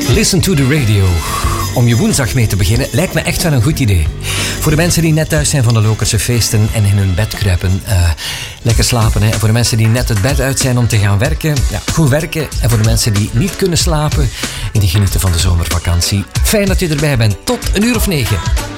Listen to the radio. Om je woensdag mee te beginnen lijkt me echt wel een goed idee. Voor de mensen die net thuis zijn van de Lokerse feesten en in hun bed kruipen, lekker slapen. Hè. En voor de mensen die net het bed uit zijn om te gaan werken, goed werken. En voor de mensen die niet kunnen slapen en die genieten van de zomervakantie. Fijn dat je erbij bent. Tot 9:00.